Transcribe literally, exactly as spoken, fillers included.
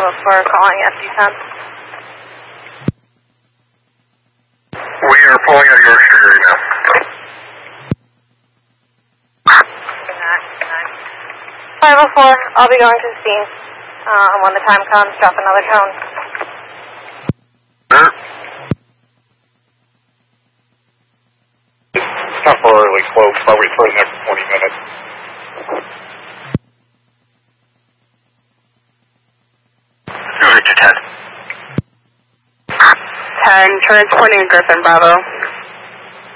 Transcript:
for calling S D ten. We are pulling out of York Street right now. five oh four, I'll be going to the scene. Uh, when the time comes, drop another cone. Sure. It's temporarily closed, probably for the next twenty minutes. ten, transporting Griffin, Bravo.